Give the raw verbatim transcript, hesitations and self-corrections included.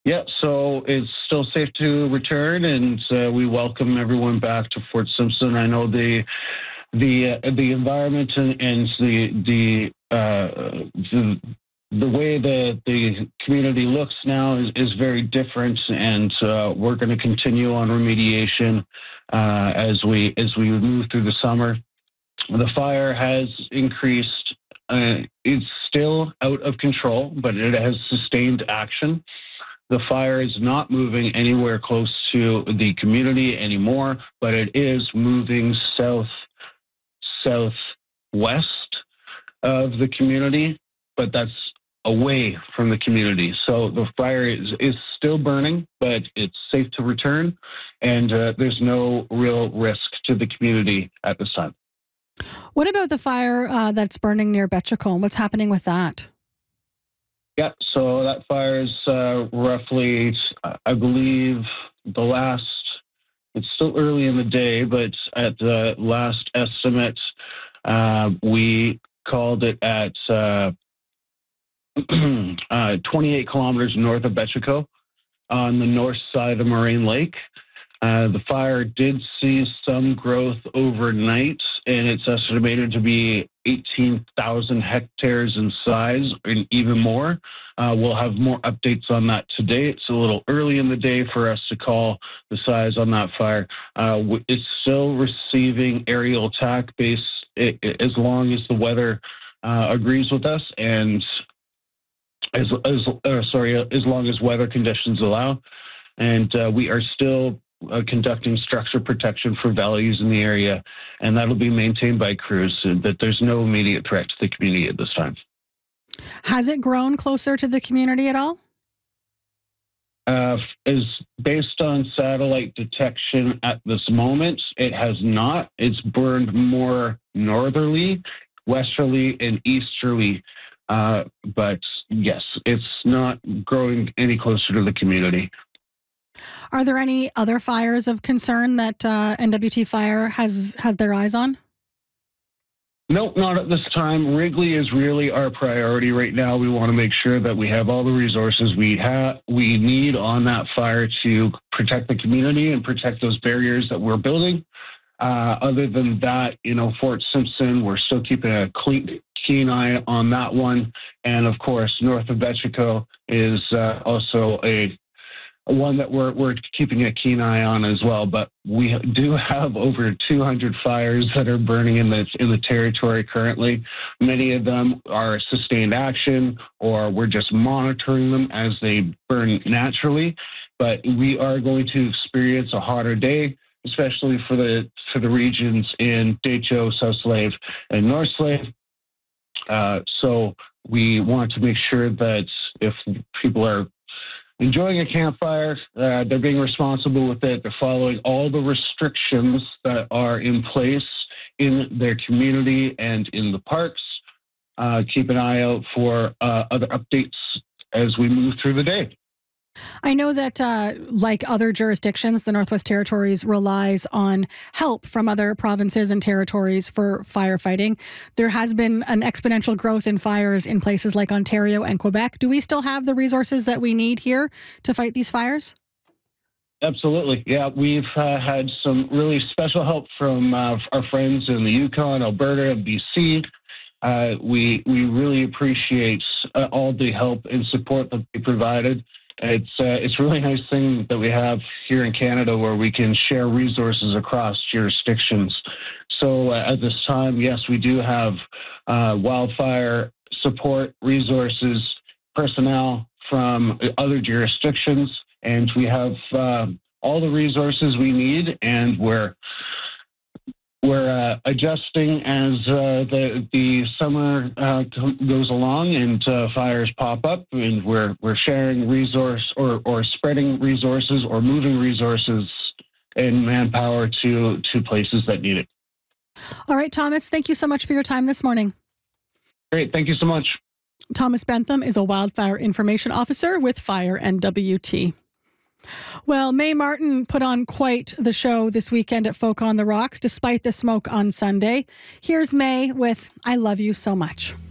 Yeah, so it's still safe to return, and uh, we welcome everyone back to Fort Simpson. I know the the uh, the environment and, and the the uh, the the way that the community looks now is, is very different, and uh, we're going to continue on remediation uh, as we as we move through the summer. The fire has increased. Uh, it's still out of control, but it has sustained action. The fire is not moving anywhere close to the community anymore, but it is moving south, southwest of the community, but that's away from the community. So the fire is, is still burning, but it's safe to return, and uh, there's no real risk to the community at this time. What about the fire uh, that's burning near Betchacombe? What's happening with that? Yeah, so that fire is uh, roughly, I believe, the last, it's still early in the day, but at the last estimate, uh, we called it at uh, uh, twenty-eight kilometers north of Betchacombe on the north side of Moraine Lake. Uh, the fire did see some growth overnight, and it's estimated to be eighteen thousand hectares in size and even more. Uh, we'll have more updates on that today. It's a little early in the day for us to call the size on that fire. Uh, it's still receiving aerial attack base as long as the weather uh, agrees with us, and as, as uh, sorry, as long as weather conditions allow. And uh, we are still Uh, conducting structure protection for values in the area, and that'll be maintained by crews, so that there's no immediate threat to the community at this time. Has it grown closer to the community at all? Uh, is based on satellite detection at this moment, it has not. It's burned more northerly, westerly, and easterly, uh, but yes, it's not growing any closer to the community. Are there any other fires of concern that uh, N W T Fire has has their eyes on? No, not at this time. Wrigley is really our priority right now. We want to make sure that we have all the resources we have we need on that fire to protect the community and protect those barriers that we're building. Uh, other than that, you know, Fort Simpson, we're still keeping a clean, keen eye on that one. And of course, north of Betchacombe is uh, also a one that we're we're keeping a keen eye on as well. But we do have over two hundred fires that are burning in the in the territory currently. Many of them are sustained action, or we're just monitoring them as they burn naturally. But we are going to experience a hotter day, especially for the for the regions in Decho, South Slave, and North Slave. Uh, so we want to make sure that if people are enjoying a campfire, uh, they're being responsible with it. They're following all the restrictions that are in place in their community and in the parks. Uh, keep an eye out for uh, other updates as we move through the day. I know that, uh, like other jurisdictions, the Northwest Territories relies on help from other provinces and territories for firefighting. There has been an exponential growth in fires in places like Ontario and Quebec. Do we still have the resources that we need here to fight these fires? Absolutely. Yeah, we've uh, had some really special help from uh, our friends in the Yukon, Alberta, and B C. Uh, we, we really appreciate uh, all the help and support that they provided. It's uh, it's a really nice thing that we have here in Canada where we can share resources across jurisdictions. So uh, at this time, yes, we do have uh, wildfire support resources, personnel from other jurisdictions, and we have uh, all the resources we need, and we're We're uh, adjusting as uh, the the summer uh, goes along and uh, fires pop up, and we're we're sharing resource or or spreading resources or moving resources and manpower to to places that need it. All right, Thomas, thank you so much for your time this morning. Great, thank you so much. Thomas Bentham is a wildfire information officer with Fire N W T. Well, Mae Martin put on quite the show this weekend at Folk on the Rocks, despite the smoke on Sunday. Here's Mae with I Love You So Much.